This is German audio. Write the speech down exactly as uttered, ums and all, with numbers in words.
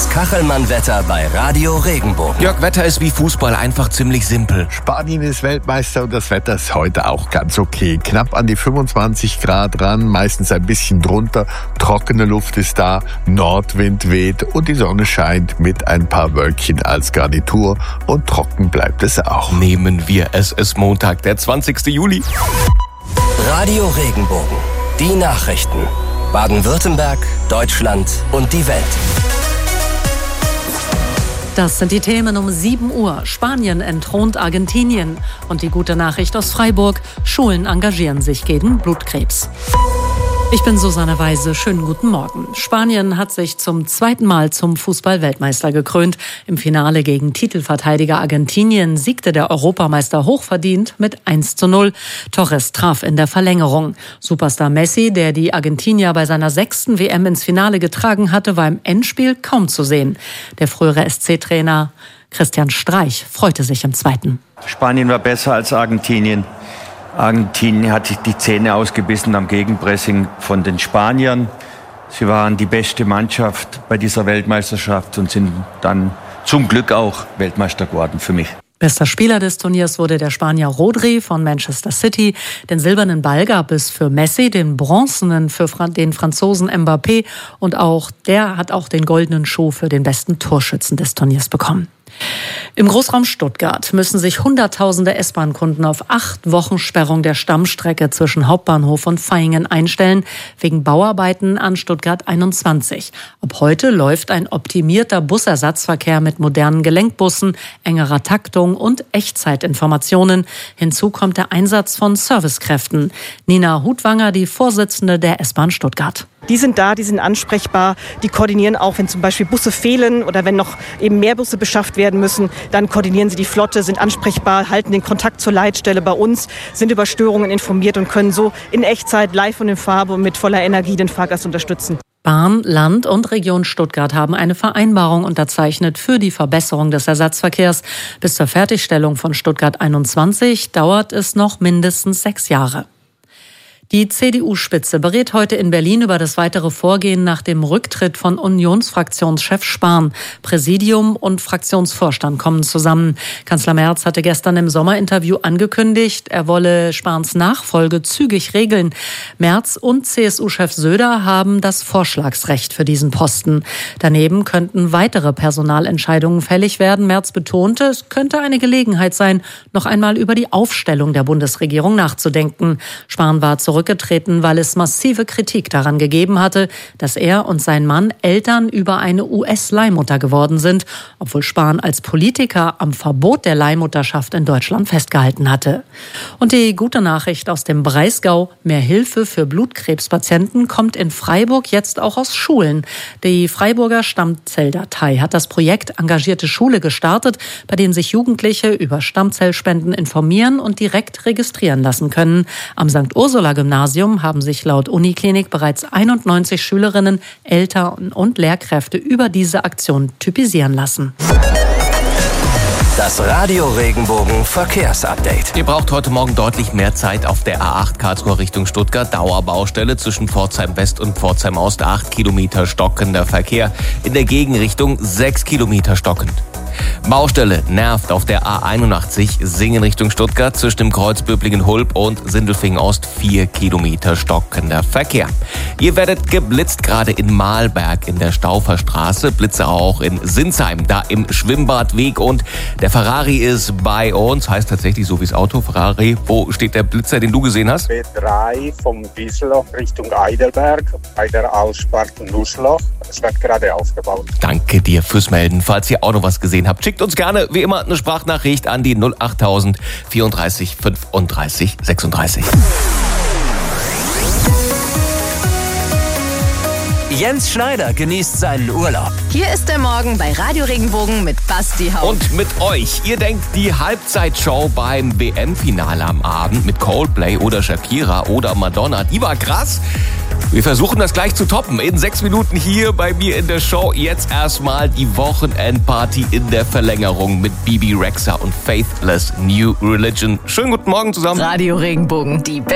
Das Kachelmann-Wetter bei Radio Regenbogen. Jörg, Wetter ist wie Fußball, einfach ziemlich simpel. Spanien ist Weltmeister und das Wetter ist heute auch ganz okay. Knapp an die fünfundzwanzig Grad ran, meistens ein bisschen drunter. Trockene Luft ist da, Nordwind weht und die Sonne scheint mit ein paar Wölkchen als Garnitur und trocken bleibt es auch. Nehmen wir es, es ist Montag, der zwanzigsten Juli. Radio Regenbogen. Die Nachrichten. Baden-Württemberg, Deutschland und die Welt. Das sind die Themen um sieben Uhr. Spanien entthront Argentinien. Und die gute Nachricht aus Freiburg: Schulen engagieren sich gegen Blutkrebs. Ich bin Susanne Weise. Schönen guten Morgen. Spanien hat sich zum zweiten Mal zum Fußball-Weltmeister gekrönt. Im Finale gegen Titelverteidiger Argentinien siegte der Europameister hochverdient mit eins zu null. Torres traf in der Verlängerung. Superstar Messi, der die Argentinier bei seiner sechsten W M ins Finale getragen hatte, war im Endspiel kaum zu sehen. Der frühere S C-Trainer Christian Streich freute sich im Zweiten. Spanien war besser als Argentinien. Argentinien hat sich die Zähne ausgebissen am Gegenpressing von den Spaniern. Sie waren die beste Mannschaft bei dieser Weltmeisterschaft und sind dann zum Glück auch Weltmeister geworden für mich. Bester Spieler des Turniers wurde der Spanier Rodri von Manchester City. Den silbernen Ball gab es für Messi, den bronzenen für den Franzosen Mbappé und auch der hat auch den goldenen Schuh für den besten Torschützen des Turniers bekommen. Im Großraum Stuttgart müssen sich Hunderttausende S-Bahn-Kunden auf acht Wochen Sperrung der Stammstrecke zwischen Hauptbahnhof und Vaihingen einstellen, wegen Bauarbeiten an Stuttgart einundzwanzig. Ab heute läuft ein optimierter Busersatzverkehr mit modernen Gelenkbussen, engerer Taktung und Echtzeitinformationen. Hinzu kommt der Einsatz von Servicekräften. Nina Hutwanger, die Vorsitzende der S-Bahn Stuttgart. Die sind da, die sind ansprechbar, die koordinieren auch, wenn zum Beispiel Busse fehlen oder wenn noch eben mehr Busse beschafft werden müssen, dann koordinieren sie die Flotte, sind ansprechbar, halten den Kontakt zur Leitstelle bei uns, sind über Störungen informiert und können so in Echtzeit live und in Farbe und mit voller Energie den Fahrgast unterstützen. Bahn, Land und Region Stuttgart haben eine Vereinbarung unterzeichnet für die Verbesserung des Ersatzverkehrs. Bis zur Fertigstellung von Stuttgart einundzwanzig dauert es noch mindestens sechs Jahre. Die C D U-Spitze berät heute in Berlin über das weitere Vorgehen nach dem Rücktritt von Unionsfraktionschef Spahn. Präsidium und Fraktionsvorstand kommen zusammen. Kanzler Merz hatte gestern im Sommerinterview angekündigt, er wolle Spahns Nachfolge zügig regeln. Merz und C S U-Chef Söder haben das Vorschlagsrecht für diesen Posten. Daneben könnten weitere Personalentscheidungen fällig werden. Merz betonte, es könnte eine Gelegenheit sein, noch einmal über die Aufstellung der Bundesregierung nachzudenken. Spahn war zurück Zurückgetreten, weil es massive Kritik daran gegeben hatte, dass er und sein Mann Eltern über eine U S-Leihmutter geworden sind, obwohl Spahn als Politiker am Verbot der Leihmutterschaft in Deutschland festgehalten hatte. Und die gute Nachricht aus dem Breisgau: Mehr Hilfe für Blutkrebspatienten kommt in Freiburg jetzt auch aus Schulen. Die Freiburger Stammzelldatei hat das Projekt Engagierte Schule gestartet, bei dem sich Jugendliche über Stammzellspenden informieren und direkt registrieren lassen können. Am Sankt Ursula Gymnasium haben sich laut Uniklinik bereits einundneunzig Schülerinnen, Eltern und Lehrkräfte über diese Aktion typisieren lassen. Das Radio Regenbogen Verkehrsupdate. Ihr braucht heute Morgen deutlich mehr Zeit auf der A acht Karlsruhe Richtung Stuttgart. Dauerbaustelle zwischen Pforzheim West und Pforzheim Ost. acht Kilometer stockender Verkehr. In der Gegenrichtung sechs Kilometer stockend. Baustelle nervt auf der A einundachtzig Singen Richtung Stuttgart zwischen dem Kreuz Böblingen-Hulb und Sindelfingen Ost. vier Kilometer stockender Verkehr. Ihr werdet geblitzt, gerade in Mahlberg in der Stauferstraße. Blitze auch in Sinsheim, da im Schwimmbadweg. Und der Ferrari ist bei uns, heißt tatsächlich so wie das Auto Ferrari. Wo steht der Blitzer, den du gesehen hast? B drei vom Wieselloch Richtung Eidelberg bei der Aussparten Nussloch. Es wird gerade aufgebaut. Danke dir fürs Melden. Falls ihr auch noch was gesehen habt, schickt uns gerne wie immer eine Sprachnachricht an die null achttausend vierunddreißig fünfunddreißig sechsunddreißig. Jens Schneider genießt seinen Urlaub. Hier ist der Morgen bei Radio Regenbogen mit Basti Haupt. Und mit euch. Ihr denkt, die Halbzeitshow beim W M-Finale am Abend mit Coldplay oder Shakira oder Madonna, die war krass. Wir versuchen das gleich zu toppen. In sechs Minuten hier bei mir in der Show. Jetzt erstmal die Wochenendparty in der Verlängerung mit Bibi Rexha und Faithless New Religion. Schönen guten Morgen zusammen. Radio Regenbogen, die